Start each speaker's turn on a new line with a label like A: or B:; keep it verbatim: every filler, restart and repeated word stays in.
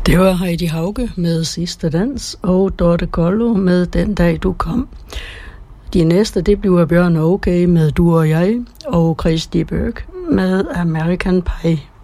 A: Det var Heidi Hauge med Sidste Dans og Dorte Kollo med Den Dag Du Kom. De næste, det bliver Bjørn Okay med Du og Jeg og Christy Burke med American Pie.